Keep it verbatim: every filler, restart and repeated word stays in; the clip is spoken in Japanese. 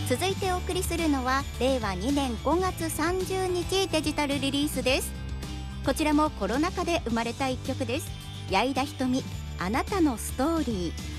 続いてお送りするのはれいわにねんごがつさんじゅうにちデジタルリリースです。こちらもコロナ禍で生まれた一曲です。矢井田瞳、あなたのストーリー。